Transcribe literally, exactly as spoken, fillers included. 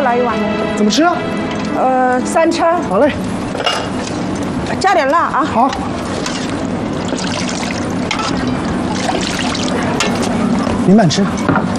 来一碗。 怎么吃啊？ 呃，三吃。 好嘞。 加点辣啊。 好。你慢吃。